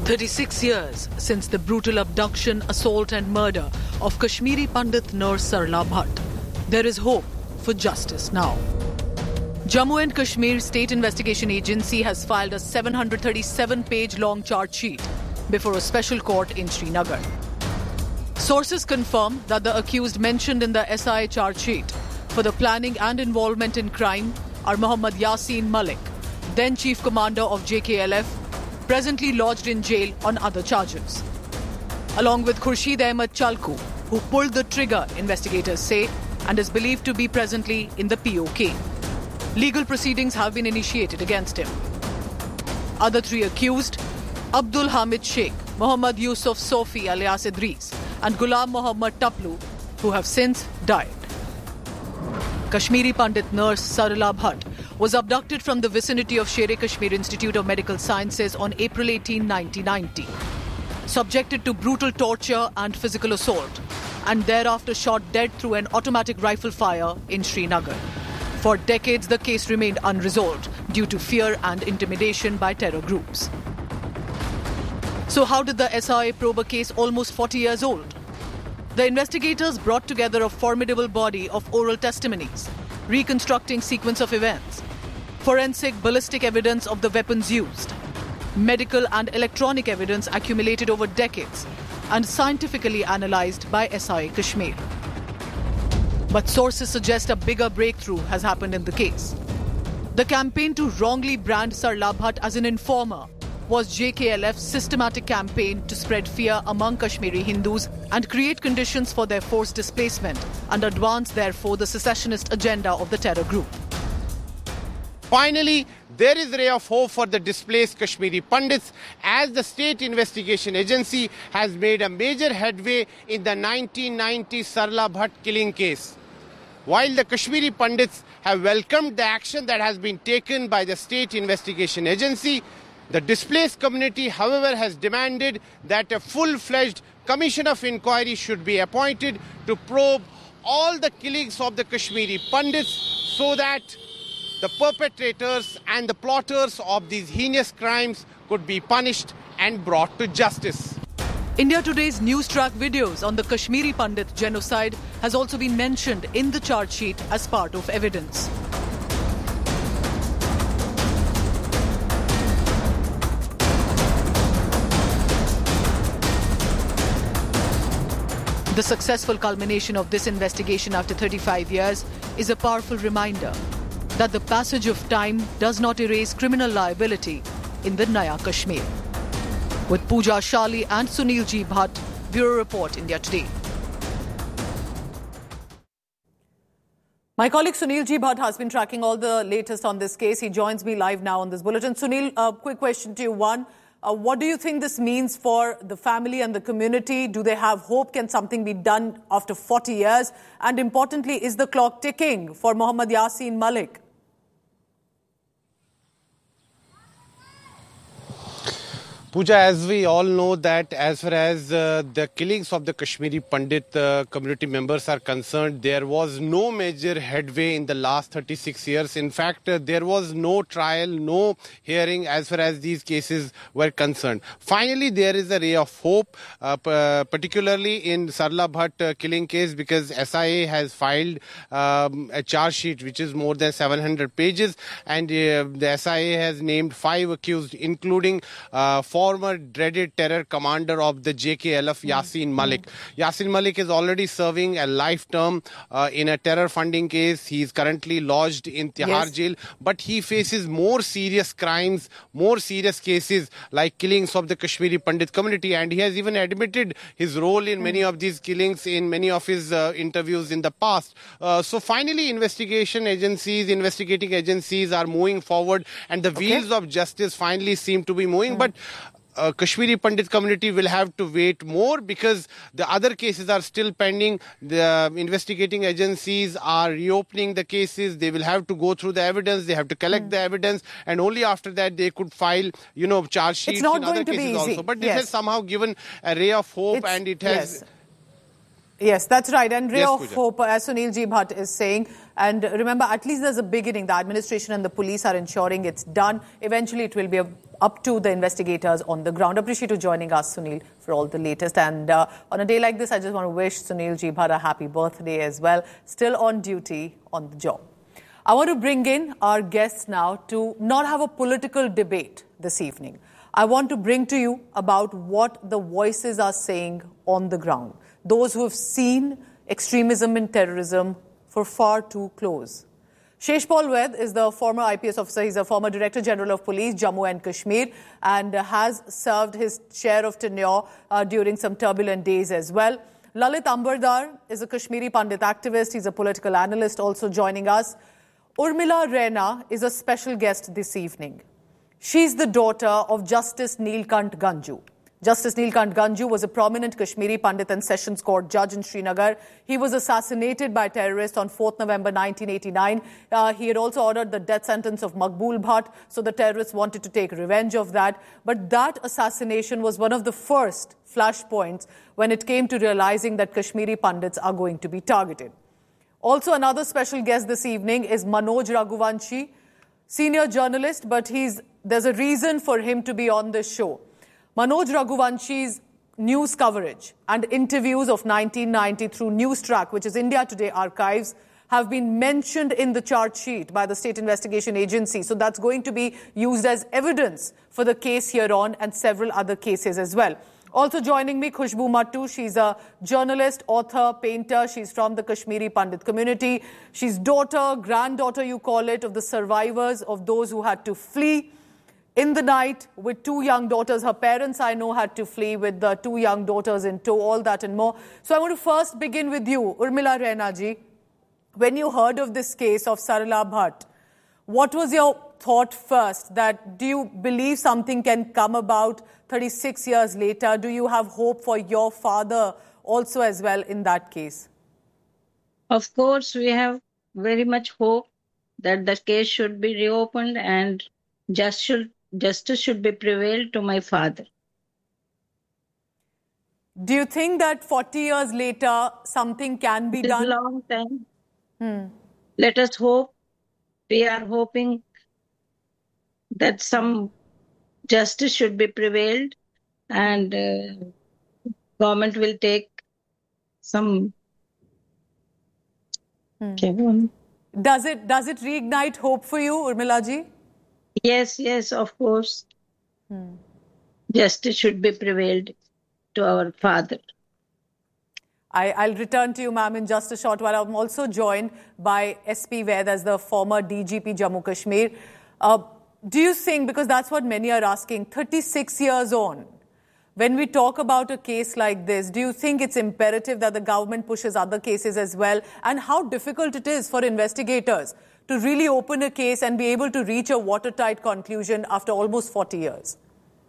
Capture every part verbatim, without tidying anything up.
thirty-six years since the brutal abduction, assault and murder of Kashmiri Pandit nurse Sarla Bhatt. There is hope for justice now. Jammu and Kashmir State Investigation Agency has filed a seven hundred thirty-seven page long charge sheet before a special court in Srinagar. Sources confirm that the accused mentioned in the S I A charge sheet for the planning and involvement in crime are Mohammad Yasin Malik, then Chief Commander of J K L F, presently lodged in jail on other charges. Along with Khurshid Ahmed Chalku, who pulled the trigger, investigators say, and is believed to be presently in the P O K. Legal proceedings have been initiated against him. Other three accused, Abdul Hamid Sheikh, Mohammad Yusuf Sofi alias Idris, and Ghulam Mohammad Taplu, who have since died. Kashmiri Pandit nurse Sarla Bhatt was abducted from the vicinity of Sher-e-Kashmir Institute of Medical Sciences on April eighteenth, nineteen ninety. Subjected to brutal torture and physical assault, and thereafter shot dead through an automatic rifle fire in Srinagar. For decades, the case remained unresolved due to fear and intimidation by terror groups. So how did the S I A probe a case almost forty years old? The investigators brought together a formidable body of oral testimonies, reconstructing sequence of events, forensic ballistic evidence of the weapons used, medical and electronic evidence accumulated over decades, and scientifically analysed by S I A Kashmir. But sources suggest a bigger breakthrough has happened in the case. The campaign to wrongly brand Sarla Bhatt as an informer was J K L F's systematic campaign to spread fear among Kashmiri Hindus and create conditions for their forced displacement and advance, therefore, the secessionist agenda of the terror group. Finally, there is a ray of hope for the displaced Kashmiri Pandits as the State Investigation Agency has made a major headway in the nineteen ninety Sarla Bhatt killing case. While the Kashmiri Pandits have welcomed the action that has been taken by the State Investigation Agency, the displaced community, however, has demanded that a full-fledged commission of inquiry should be appointed to probe all the killings of the Kashmiri Pandits so that the perpetrators and the plotters of these heinous crimes could be punished and brought to justice. India Today's news track videos on the Kashmiri Pandit genocide has also been mentioned in the charge sheet as part of evidence. The successful culmination of this investigation after thirty-five years is a powerful reminder that the passage of time does not erase criminal liability in the Naya Kashmir. With Pooja Shali and Sunil G. Bhatt, Bureau Report, India Today. My colleague Sunil G. Bhatt has been tracking all the latest on this case. He joins me live now on this bulletin. Sunil, a quick question to you. One, uh, what do you think this means for the family and the community? Do they have hope? Can something be done after forty years? And importantly, is the clock ticking for Mohammad Yasin Malik? Pooja, as we all know that as far as uh, the killings of the Kashmiri Pandit uh, community members are concerned, there was no major headway in the last thirty-six years. In fact, uh, there was no trial, no hearing as far as these cases were concerned. Finally, there is a ray of hope, uh, particularly in Sarla Bhatt uh, killing case, because S I A has filed um, a charge sheet which is more than seven hundred pages, and uh, the S I A has named five accused, including uh, former dreaded terror commander of the J K L F, Yasin Malik. Yasin Malik is already serving a life term uh, in a terror funding case. He is currently lodged in Tihar yes. jail, but he faces more serious crimes, more serious cases like killings of the Kashmiri Pandit community, and he has even admitted his role in mm. many of these killings in many of his uh, interviews in the past. Uh, so finally, investigation agencies, investigating agencies are moving forward, and the okay. wheels of justice finally seem to be moving, mm. but Uh, Kashmiri Pandit community will have to wait more because the other cases are still pending. The investigating agencies are reopening the cases. They will have to go through the evidence. They have to collect mm. the evidence, and only after that they could file, you know, charge sheets in other cases also. But yes. it has somehow given a ray of hope, it's, and it has... Yes. Yes, that's right. And ray yes, of Pooja. hope, as Sunil Ji Bhatt is saying. And remember, at least there's a beginning. The administration and the police are ensuring it's done. Eventually, it will be up to the investigators on the ground. Appreciate you joining us, Sunil, for all the latest. And uh, on a day like this, I just want to wish Sunil Ji Bhatt a happy birthday as well. Still on duty, on the job. I want to bring in our guests now to not have a political debate this evening. I want to bring to you about what the voices are saying on the ground. Those who have seen extremism and terrorism for far too close. Sheshpal Vaid is the former I P S officer. He's a former Director General of Police, Jammu and Kashmir, and has served his share of tenure uh, during some turbulent days as well. Lalit Ambardar is a Kashmiri Pandit activist. He's a political analyst also joining us. Urmila Raina is a special guest this evening. She's the daughter of Justice Neelkant Ganju. Justice Neelkant Ganju was a prominent Kashmiri Pandit and Sessions Court judge in Srinagar. He was assassinated by terrorists on fourth November nineteen eighty-nine. Uh, he had also ordered the death sentence of Maqbool Bhatt, so the terrorists wanted to take revenge of that. But that assassination was one of the first flashpoints when it came to realizing that Kashmiri Pandits are going to be targeted. Also, another special guest this evening is Manoj Raghuvanshi, senior journalist, but he's, there's a reason for him to be on this show. Manoj Raghuvanshi's news coverage and interviews of nineteen ninety through Newstrack, which is India Today archives, have been mentioned in the charge sheet by the State Investigation Agency. So that's going to be used as evidence for the case here on and several other cases as well. Also joining me, Khushbu Mattu. She's a journalist, author, painter. She's from the Kashmiri Pandit community. She's daughter, granddaughter, you call it, of the survivors of those who had to flee in the night with two young daughters. Her parents, I know, had to flee with the two young daughters in tow, all that and more. So I want to first begin with you, Urmila Raina ji. When you heard of this case of Sarla Bhatt, what was your thought first? That do you believe something can come about thirty-six years later? Do you have hope for your father also as well in that case? Of course, we have very much hope that the case should be reopened and just should, justice should be prevailed to my father. Do you think that forty years later something can be It is done? a long time. Hmm. Let us hope. We are hoping that some justice should be prevailed and uh, government will take some. Hmm. Okay. Does it does it reignite hope for you, Urmila ji? Yes, yes, of course. Hmm. Justice should be prevailed to our father. I, I'll return to you, ma'am, in just a short while. I'm also joined by S P Vaid as the former D G P Jammu Kashmir. Uh, do you think, because that's what many are asking, thirty-six years on, when we talk about a case like this, do you think it's imperative that the government pushes other cases as well? And how difficult it is for investigators to really open a case and be able to reach a watertight conclusion after almost forty years?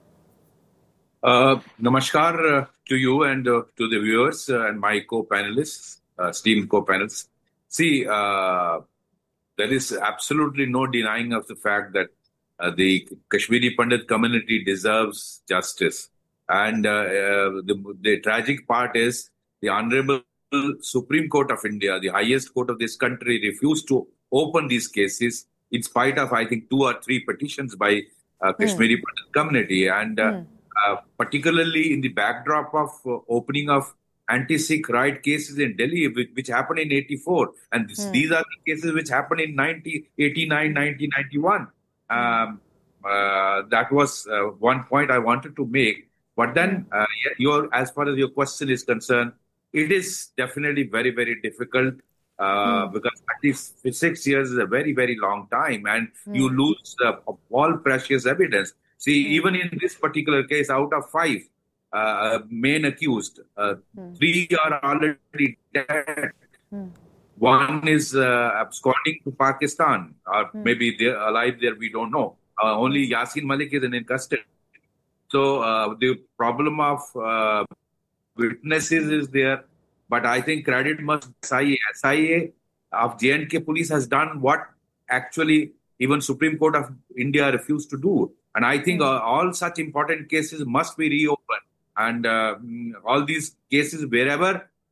Uh, namaskar uh, to you and uh, to the viewers uh, and my co-panelists, uh, esteemed co-panelists. See, uh, there is absolutely no denying of the fact that uh, the Kashmiri Pandit community deserves justice. And uh, uh, the, the tragic part is the Honorable Supreme Court of India, the highest court of this country, refused to open these cases in spite of, I think, two or three petitions by uh, Kashmiri mm. Pandit community. And uh, mm. Uh, particularly in the backdrop of uh, opening of anti-Sikh riot cases in Delhi, which, which happened in eighty-four. And this, mm. these are the cases which happened in nineteen eighty-nine, nineteen ninety-one. Um, uh, that was uh, one point I wanted to make. But then, uh, your, as far as your question is concerned, it is definitely very, very difficult uh, mm. because at least six years is a very, very long time. And mm. you lose uh, all precious evidence. See, mm. even in this particular case, out of five uh, main accused, uh, mm. three are already dead. Mm. One is uh, absconding to Pakistan, or mm. maybe they're alive there, we don't know. Uh, only Yasin Malik is in custody. So uh, the problem of uh, witnesses is there, but I think credit must S I A. S I A of J and K police has done what actually even Supreme Court of India refused to do. And I think uh, all such important cases must be reopened. And uh, all these cases, wherever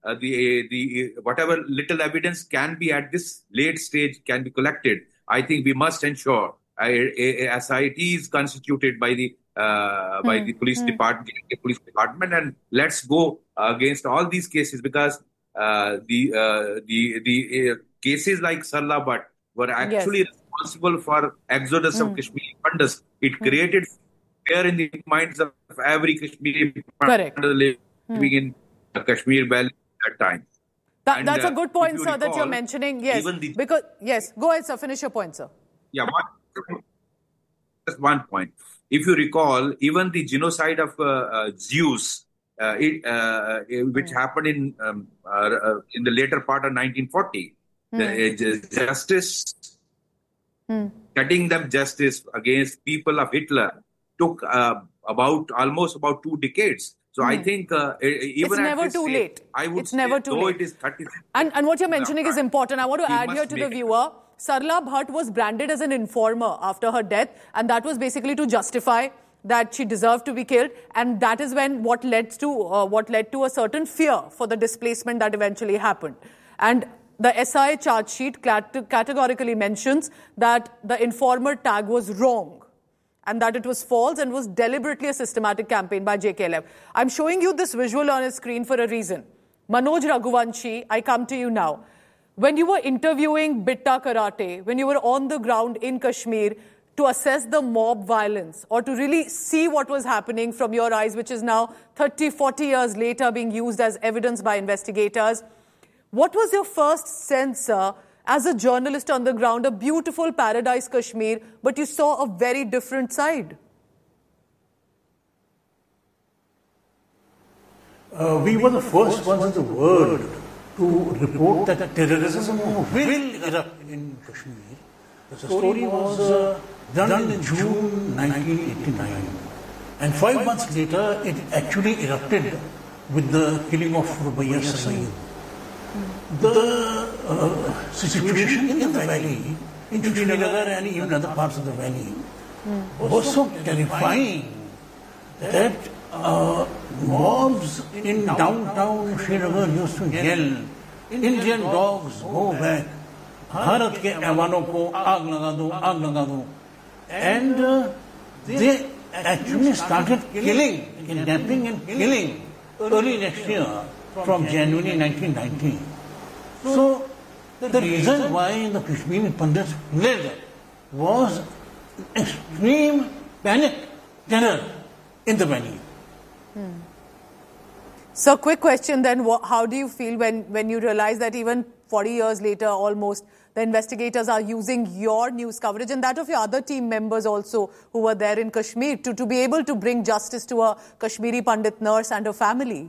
uh, the the whatever little evidence can be at this late stage can be collected, I think we must ensure a, a, a S I T is constituted by the uh, by Hmm. the police Hmm. department, the police department, and let's go against all these cases, because uh, the uh, the the uh, cases like Sarla Bhatt were actually responsible for exodus of Hmm. Kashmiri Pandits. It created fear in the minds of every Kashmiri Correct. Pandit living in the Kashmir Valley at that time. That, And, that's a uh, good if point, you sir, that you're recall, mentioning. Yes, even the- because yes, go ahead, sir. Finish your point, sir. Yeah, one, just one point. If you recall, even the genocide of uh, uh, Zeus, uh, it, uh, which happened in um, uh, uh, in the later part of nineteen forty, the uh, ju- justice, Hmm. cutting them justice against people of Hitler took uh, about almost about two decades. So I think uh, e- even It's at never this too stage, late. I would It's say, never too though late. it is thirty. And, and what you're mentioning is Right. important. I want to We add here must to the make it. viewer, Sarla Bhatt was branded as an informer after her death, and that was basically to justify that she deserved to be killed, and that is when what led to uh, what led to a certain fear for the displacement that eventually happened. And the S I A charge sheet cate- categorically mentions that the informer tag was wrong, and that it was false and was deliberately a systematic campaign by J K L M. I'm showing you this visual on a screen for a reason. Manoj Raghuvanshi, I come to you now. When you were interviewing Bitta Karate, when you were on the ground in Kashmir to assess the mob violence or to really see what was happening from your eyes, which is now thirty, forty years later being used as evidence by investigators, what was your first sense, sir, as a journalist on the ground, a beautiful paradise Kashmir, but you saw a very different side? Uh, we were the first ones in the world to report that terrorism will erupt in Kashmir. The story was uh, done in June nineteen eighty-nine. And five months later, it actually erupted with the killing of Rubayya Sayyid. The uh, situation in the valley, in Srinagar and even other parts of the valley, was so terrifying that uh, mobs in downtown Srinagar used to yell, Indian dogs, go back. Bharat ke aiwanon ko aag laga do, aag laga do. And uh, they actually started killing, kidnapping and killing early next year from January nineteen ninety. So the reason why the Kashmiri Pandits fled was extreme panic, terror in the valley. So, quick question then, wha- how do you feel when, when you realize that even forty years later, almost, the investigators are using your news coverage and that of your other team members also who were there in Kashmir to, to be able to bring justice to a Kashmiri Pandit nurse and her family?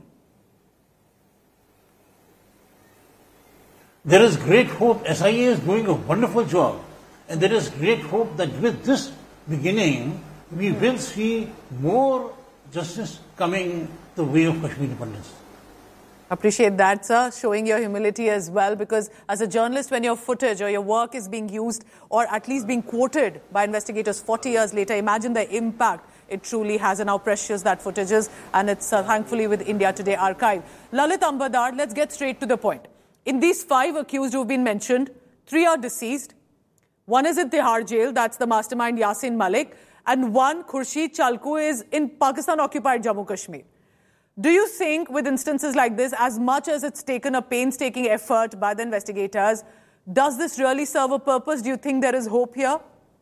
There is great hope. S I A is doing a wonderful job. And there is great hope that with this beginning, we will see more justice coming the way of Kashmiri Pandits. Appreciate that, sir, showing your humility as well, because as a journalist, when your footage or your work is being used or at least being quoted by investigators forty years later, imagine the impact it truly has and how precious that footage is. And it's uh, thankfully with India Today archive. Lalit Ambadar, let's get straight to the point. In these five accused who have been mentioned, three are deceased. One is in Tihar jail, that's the mastermind Yasin Malik, and one, Khurshid Chalku, is in Pakistan-occupied Jammu Kashmir. Do you think with instances like this, as much as it's taken a painstaking effort by the investigators, does this really serve a purpose? Do you think there is hope here?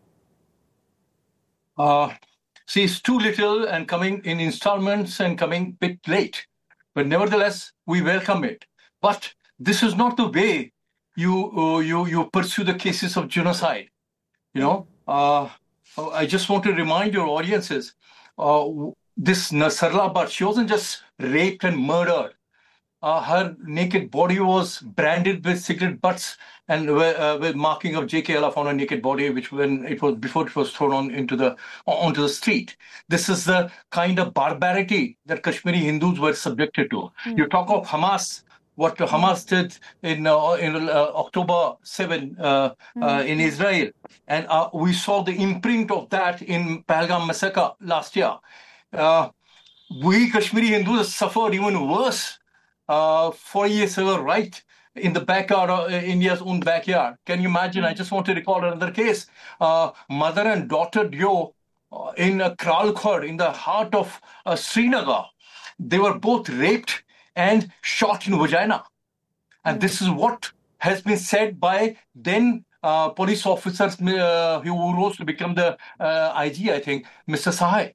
Uh, see, it's too little and coming in installments and coming a bit late. But nevertheless, we welcome it. But this is not the way you uh, you you pursue the cases of genocide. You know, uh, I just want to remind your audiences, uh, this Sarla Bhatt, she wasn't just raped and murdered. Uh, her naked body was branded with cigarette butts and uh, with marking of J K L F on her naked body, which when it was before it was thrown on into the onto the street. This is the kind of barbarity that Kashmiri Hindus were subjected to. Mm. You talk of Hamas. What Hamas did in uh, in uh, October seventh uh, mm. uh, in Israel, and uh, we saw the imprint of that in Pahalgam massacre last year. Uh, we Kashmiri Hindus suffered even worse uh, forty years ago, right in the backyard of uh, India's own backyard. Can you imagine? I just want to recall another case. Uh, mother and daughter duo uh, in uh, Kralkhor, in the heart of uh, Srinagar. They were both raped and shot in vagina. And this is what has been said by then uh, police officers uh, who rose to become the uh, I G, I think, Mister Sahai.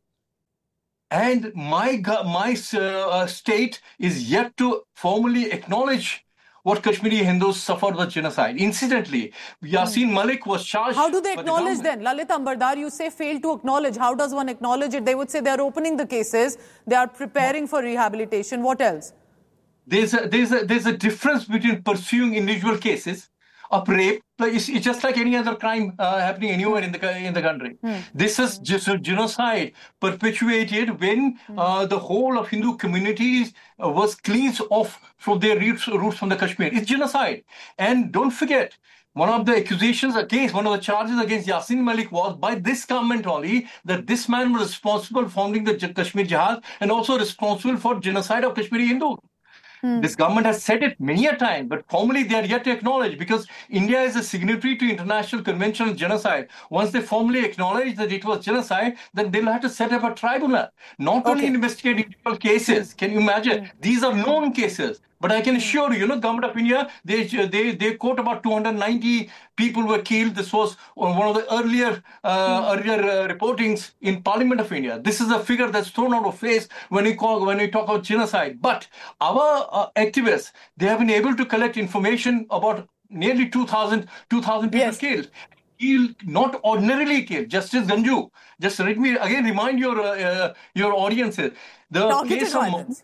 And my, my uh, state is yet to formally acknowledge what Kashmiri Hindus suffered the genocide. Incidentally, Yasin hmm. Malik was charged. How do they acknowledge the then? Lalit Ambardar, you say fail to acknowledge. How does one acknowledge it? They would say they are opening the cases, they are preparing for rehabilitation. What else? There's a, there's a, there's a difference between pursuing individual cases of rape. It's, it's just like any other crime uh, happening anywhere in the in the country. Hmm. This is just a genocide perpetuated when hmm. uh, the whole of Hindu communities uh, was cleansed off from their roots, roots from the Kashmir. It's genocide. And don't forget, one of the accusations against, one of the charges against Yasin Malik was by this government only that this man was responsible for founding the Kashmir Jihad and also responsible for genocide of Kashmiri Hindus. Hmm. This government has said it many a time, but formally they are yet to acknowledge because India is a signatory to International Convention on Genocide. Once they formally acknowledge that it was genocide, then they'll have to set up a tribunal, not okay. only investigate individual cases. Can you imagine? Hmm. These are known cases. But I can assure you, you know, government of India, they they they quote about two hundred ninety people were killed. This was one of the earlier uh, mm. earlier uh, reportings in Parliament of India. This is a figure that's thrown out of face when we call when we talk about genocide. But our uh, activists, they have been able to collect information about nearly two thousand people yes. killed. Killed, not ordinarily killed. Justice Ganju. Just let me again remind your uh, uh, your audiences. The Targeted case of violence.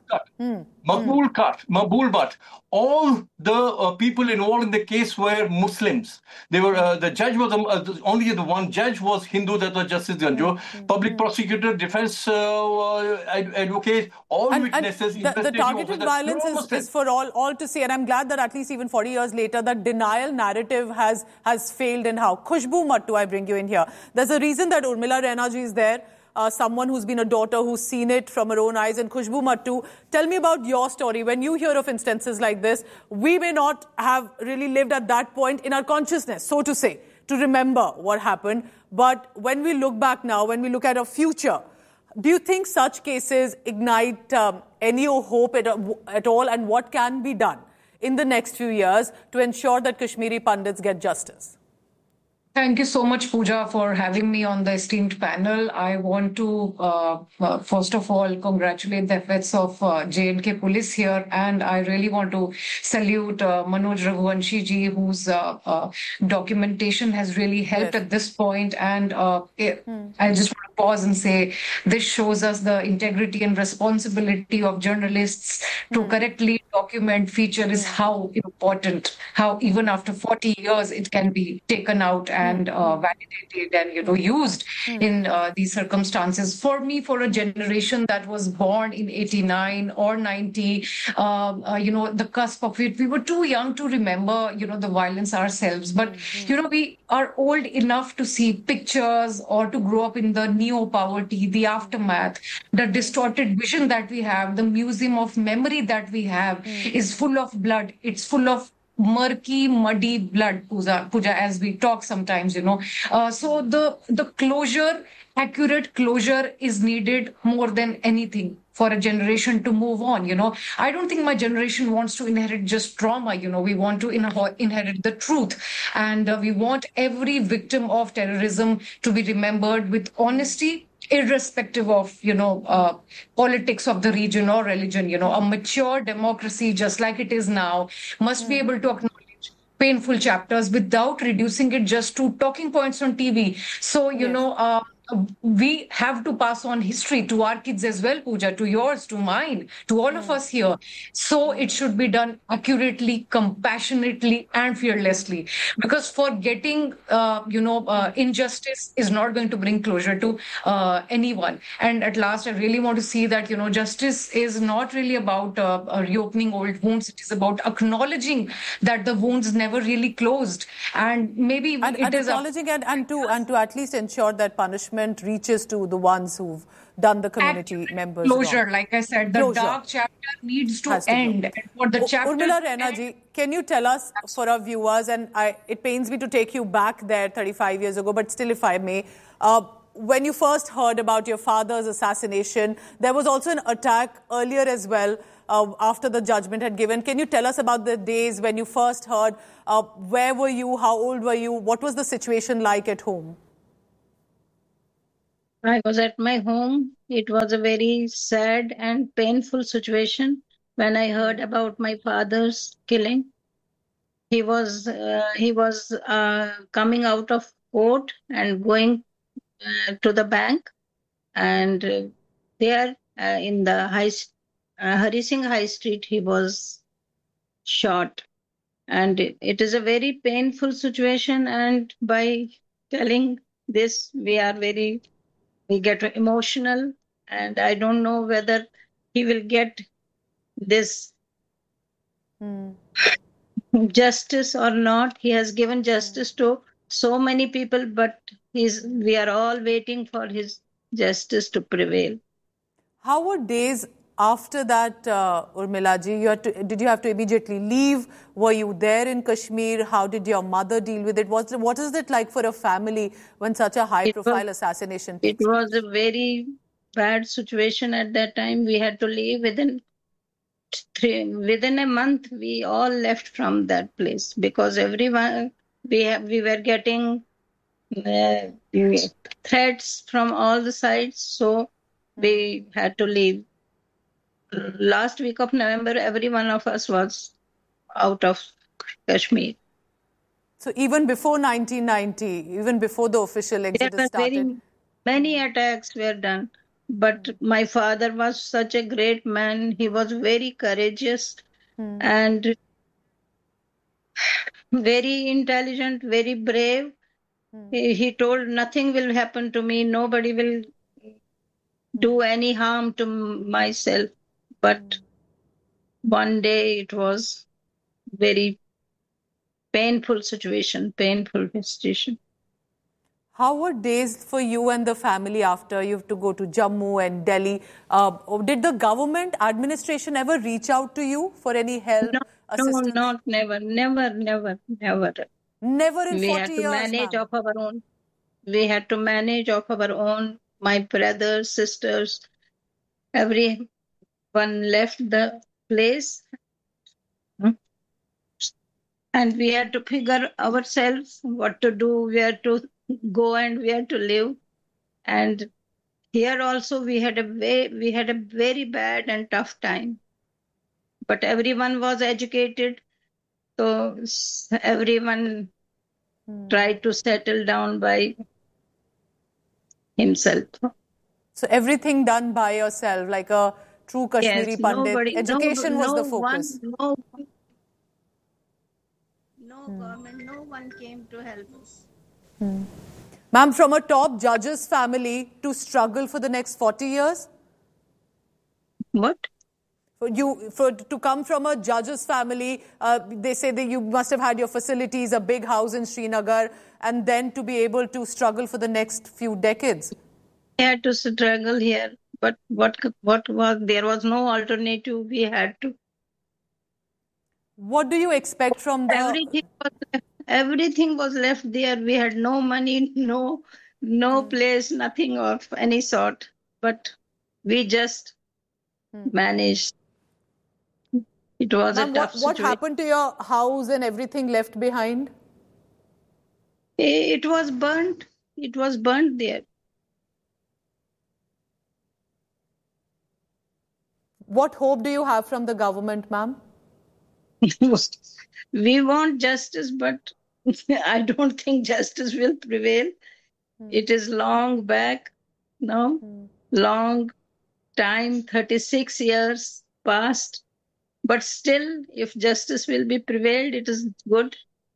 Maqbul Khat, Maqbul Bhatt, all the uh, people involved in the case were Muslims. They were uh, the judge was um, uh, only the one judge was Hindu, that was Justice Ganju. Mm-hmm. Public prosecutor, defense uh, advocate, all and, witnesses. And the, the targeted violence is, is for all all to see, and I'm glad that at least even forty years later, that denial narrative has has failed. And how? Khushbu Mattu, I bring you in here. There's a reason that Urmila Raina ji is there. Uh, someone who's been a daughter who's seen it from her own eyes. And Khushbu Mattu, tell me about your story. When you hear of instances like this, we may not have really lived at that point in our consciousness, so to say, to remember what happened. But when we look back now, when we look at our future, do you think such cases ignite um, any hope at, at all? And what can be done in the next few years to ensure that Kashmiri Pandits get justice? Thank you so much, Pooja, for having me on the esteemed panel. I want to, uh, uh, first of all, congratulate the efforts of uh, J and K Police here. And I really want to salute uh, Manoj Raghuvanshi ji, whose uh, uh, documentation has really helped yes. at this point. And uh, it, hmm. I just want to pause and say, this shows us the integrity and responsibility of journalists to hmm. correctly document feature is how important, how even after forty years, it can be taken out and and uh, validated and, you know, used mm. in uh, these circumstances. For me, for a generation that was born in eighty-nine or ninety, uh, uh, you know, the cusp of it, we were too young to remember, you know, the violence ourselves. But, mm-hmm. you know, we are old enough to see pictures or to grow up in the neo-poverty, the aftermath, the distorted vision that we have, the museum of memory that we have mm. is full of blood. It's full of murky, muddy blood, Pooja, Pooja, as we talk sometimes, you know. Uh, so the the closure, accurate closure is needed more than anything for a generation to move on, you know. I don't think my generation wants to inherit just trauma, you know. We want to in- inherit the truth. And uh, we want every victim of terrorism to be remembered with honesty, irrespective of, you know, uh, politics of the region or religion. You know, a mature democracy, just like it is now, must mm. be able to acknowledge painful chapters without reducing it just to talking points on T V. So, you yes. know, uh, we have to pass on history to our kids as well, Pooja, to yours, to mine, to all mm. of us here. So it should be done accurately, compassionately, and fearlessly. Because forgetting, uh, you know, uh, injustice is not going to bring closure to uh, anyone. And at last, I really want to see that, you know, justice is not really about uh, uh, reopening old wounds. It is about acknowledging that the wounds never really closed. And maybe and, it and is acknowledging a- and, and to and to at least ensure that punishment reaches to the ones who've done the community Actual members closure, wrong. like I said, the Closure. dark chapter needs to Has to end. go. And for the U- chapter Urmila to Raina ji, end- can you tell us for our viewers, and I, it pains me to take you back there thirty-five years ago, but still if I may, uh, when you first heard about your father's assassination, there was also an attack earlier as well uh, after the judgment had given. Can you tell us about the days when you first heard? Uh, where were you? How old were you? What was the situation like at home? I was at my home. It was a very sad and painful situation when I heard about my father's killing. He was uh, he was uh, coming out of court and going uh, to the bank, and uh, there uh, in the high uh, Hari Singh High Street he was shot, and it, it is a very painful situation. And by telling this, we are very we get emotional, and I don't know whether he will get this Hmm. justice or not. He has given justice to so many people, but he's we are all waiting for his justice to prevail. How were days after that, uh, Urmila ji? You had to, did you have to immediately leave? Were you there in Kashmir? How did your mother deal with it? What, what is it like for a family when such a high-profile was- assassination It takes place? was a very bad situation at that time. We had to leave within three, within a month. We all left from that place because everyone we have, we were getting uh, threats from all the sides, so we had to leave. Last week of November, every one of us was out of Kashmir. So even before nineteen ninety, even before the official There exodus were started, very many attacks were done, but my father was such a great man. He was very courageous and very intelligent, very brave. He, he told nothing will happen to me. Nobody will do any harm to myself. But one day it was very painful situation, painful situation. how were days for you and the family after you have to go to Jammu and Delhi? Uh, did the government administration ever reach out to you for any help, No, assistance? no, not never, never, never, never. Never in We had forty to years, manage ma'am. of our own. We had to manage of our own. My brothers, sisters, everyone left the place. And we had to figure ourselves what to do, where to go and where to live. And here also we had a way, we had a very bad and tough time. But everyone was educated, so s- everyone tried to settle down by himself. So everything done by yourself, like a true Kashmiri Yes, Pandit. nobody, Education no, was no the focus. One, no, no government, no one came to help us. Ma'am, from a top judge's family to struggle for the next forty years? What? For you, for to come from a judge's family, uh, they say that you must have had your facilities, a big house in Srinagar, and then to be able to struggle for the next few decades. We had to struggle here, but what what was there was no alternative. We had to. What do you expect from the... Everything was left, everything was left there. We had no money, no no place, nothing of any sort. But we just managed. It was Ma'am, a tough what, what situation. happened to your house and everything left behind? It was burnt. It was burnt there. What hope do you have from the government, ma'am? We want justice, but I don't think justice will prevail. It is long back, no, long time, thirty-six years past. But still, if justice will be prevailed, it is good.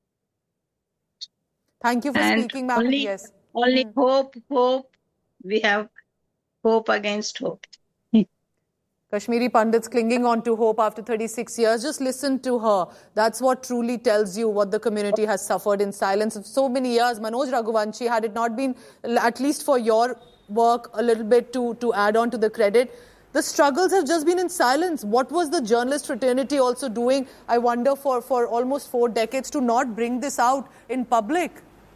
Thank you for And speaking, ma'am. only, Yes. only hope, hope. We have hope against hope. Kashmiri Pandits clinging on to hope after thirty-six years. Just listen to her. That's what truly tells you what the community has suffered in silence of so many years. Manoj Raghuvanshi, had it not been, at least for your work a little bit to, to add on to the credit. The struggles have just been in silence. What was the journalist fraternity also doing, I wonder, for, for almost four decades to not bring this out in public?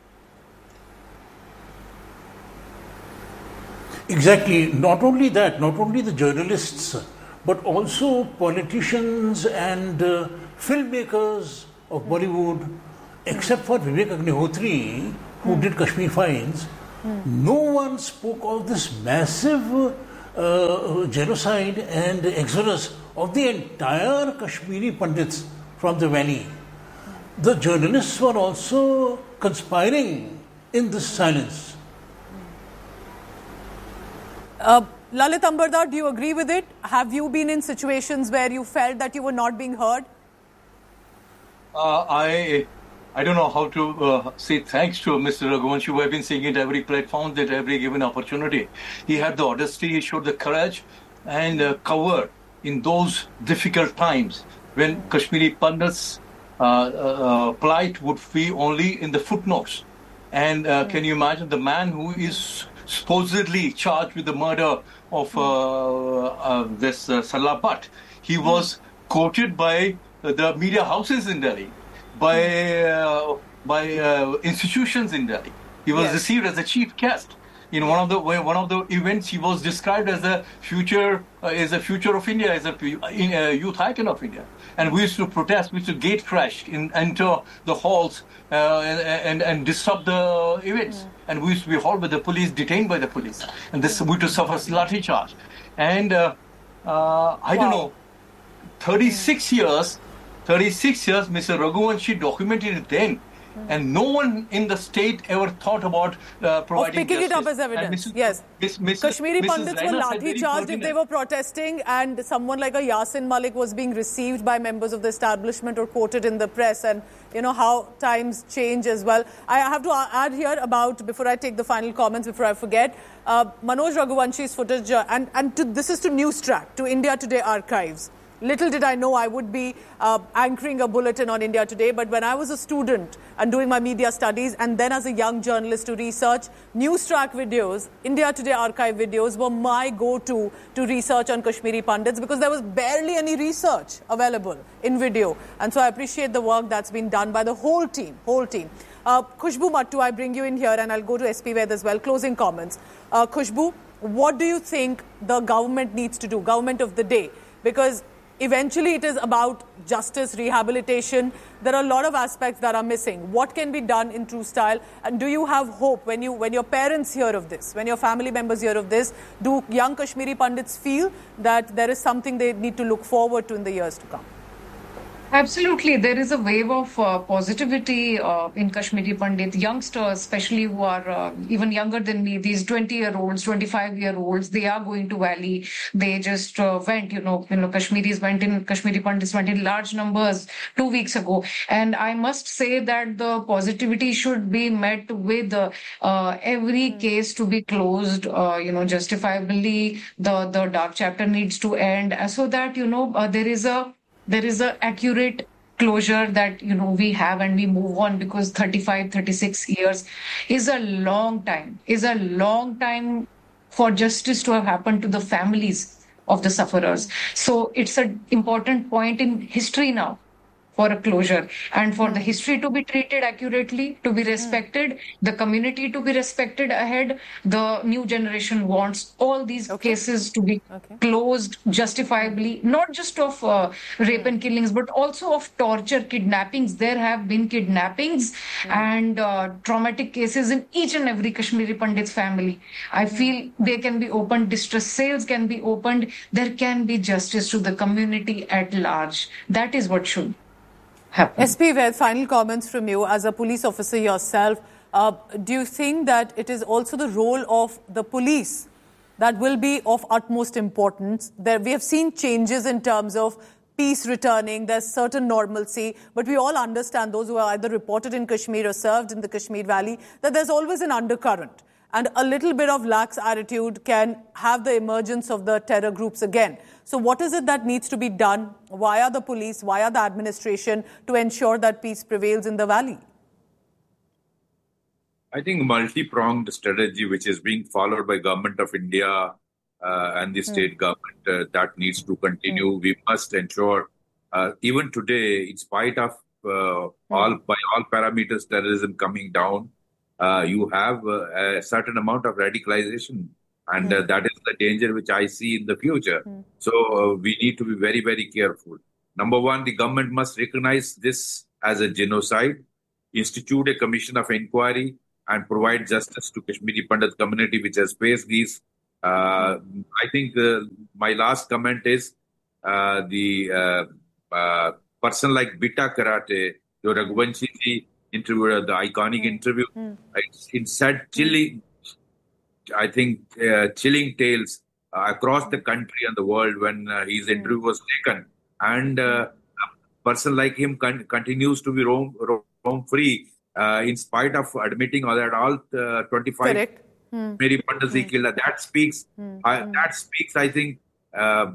Exactly. Not only that, not only the journalists, but also politicians and uh, filmmakers of Bollywood, except for Vivek Agnihotri, who mm. did Kashmir Files. Mm. No one spoke of this massive uh, genocide and exodus of the entire Kashmiri Pandits from the valley. The journalists were also conspiring in this silence. Uh, Lalit Ambardar, do you agree with it? Have you been in situations where you felt that you were not being heard? Uh, I I don't know how to uh, say thanks to Mister Raghuvanshi, who have been saying it every platform, that every given opportunity. He had the honesty, he showed the courage and uh, cover in those difficult times when Kashmiri Pandits' uh, uh, plight would be only in the footnotes. And uh, mm. can you imagine the man who is supposedly charged with the murder of uh, uh, this uh, Sarla Bhatt? He was quoted by the media houses in Delhi, by uh, by uh, institutions in Delhi. He was yes. received as a chief guest in one of the one of the events. He was described as a future uh, as a future of India, as a, in a youth icon of India. And we used to protest, we used to gate crash, in, enter the halls uh, and, and and disrupt the events. Mm. And we used to be hauled by the police, detained by the police, and this we used to suffer lathi charge. And uh, uh, I wow. don't know, thirty-six mm. years. thirty-six years, Mister Raghuvanshi documented it then, mm. and no one in the state ever thought about uh, providing of picking justice. it up as evidence. Missus Yes. Miss, Miss, Kashmiri Missus Pandits Raina were lathi charged if they were protesting, and someone like a Yasin Malik was being received by members of the establishment or quoted in the press, and you know how times change as well. I have to add here about, before I take the final comments, before I forget, uh, Manoj Raghuvanshi's footage, uh, and, and to, this is to Newstrack, to India Today archives. Little did I know I would be uh, anchoring a bulletin on India Today, but when I was a student and doing my media studies, and then as a young journalist to research, Newstrack videos, India Today archive videos were my go-to to research on Kashmiri Pandits, because there was barely any research available in video. And so I appreciate the work that's been done by the whole team, whole team. Uh, Khushbu Mattu, I bring you in here, and I'll go to S P Vaid as well. Closing comments. Uh, Khushbu, what do you think the government needs to do, government of the day? Because eventually it is about justice, rehabilitation. There are a lot of aspects that are missing. What can be done in true style? And do you have hope when you when your parents hear of this, when your family members hear of this? Do young Kashmiri Pandits feel that there is something they need to look forward to in the years to come? Absolutely. There is a wave of uh, positivity uh, in Kashmiri Pandit. Youngsters, especially who are uh, even younger than me, these twenty-year-olds, twenty-five-year-olds, they are going to Valley. They just uh, went, you know, you know, Kashmiris went in, Kashmiri Pandits went in large numbers two weeks ago. And I must say that the positivity should be met with uh, uh, every mm. case to be closed, uh, you know, justifiably. The, the dark chapter needs to end uh, so that, you know, uh, there is a There is a accurate closure that, you know, we have and we move on, because thirty-five, thirty-six years is a long time, is a long time for justice to have happened to the families of the sufferers. So it's an important point in history now for a closure, and for the history to be treated accurately, to be respected, the community to be respected ahead. The new generation wants all these okay. cases to be okay. closed justifiably, not just of uh, rape and killings, but also of torture, kidnappings. There have been kidnappings mm. and uh, traumatic cases in each and every Kashmiri Pandit's family. I mm. feel they can be opened, distress sales can be opened, there can be justice to the community at large. That is what should happen. S P Vaid, final comments from you as a police officer yourself. Uh, do you think that it is also the role of the police that will be of utmost importance? There, we have seen changes in terms of peace returning, there's certain normalcy, but we all understand, those who are either reported in Kashmir or served in the Kashmir Valley, that there's always an undercurrent. And a little bit of lax attitude can have the emergence of the terror groups again. So what is it that needs to be done via the police, via the administration, to ensure that peace prevails in the valley? I think multi-pronged strategy which is being followed by Government of India uh, and the state mm. government uh, that needs to continue. Mm. We must ensure, uh, even today, in spite of uh, mm. all by all parameters terrorism coming down, uh, you have uh, a certain amount of radicalization, and mm. uh, that is the danger which I see in the future. Mm. So uh, we need to be very, very careful. Number one, the government must recognize this as a genocide, institute a commission of inquiry, and provide justice to Kashmiri Pandit community which has faced these. Uh, I think uh, my last comment is uh, the uh, uh, person like Bita Karate, the Raghuvanshi ji interview, the iconic mm. interview, mm. it said chilling, I think, uh, chilling tales uh, across the country and the world when uh, his interview was taken. And uh, a person like him con- continues to be roam, roam free. Uh, in spite of admitting that all uh, twenty-five hmm. Mary Pandits hmm. killed, that speaks. Hmm. Uh, that speaks, I think, uh,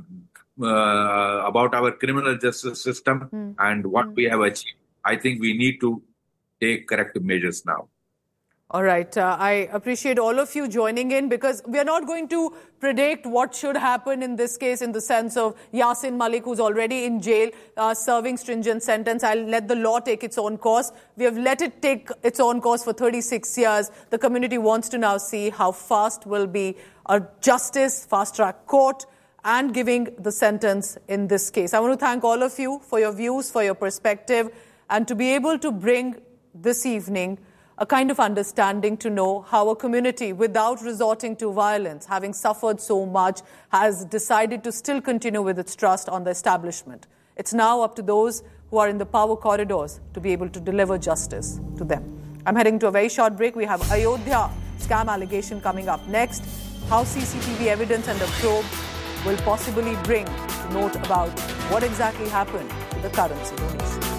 uh, about our criminal justice system hmm. and what hmm. we have achieved. I think we need to take corrective measures now. All right. Uh, I appreciate all of you joining in, because we are not going to predict what should happen in this case in the sense of Yasin Malik, who's already in jail, uh, serving stringent sentence. I'll let the law take its own course. We have let it take its own course for thirty-six years. The community wants to now see how fast will be a justice, fast-track court, and giving the sentence in this case. I want to thank all of you for your views, for your perspective, and to be able to bring this evening a kind of understanding to know how a community, without resorting to violence, having suffered so much, has decided to still continue with its trust on the establishment. It's now up to those who are in the power corridors to be able to deliver justice to them. I'm heading to a very short break. We have Ayodhya scam allegation coming up next. How C C T V evidence and a probe will possibly bring to note about what exactly happened to the currency donation.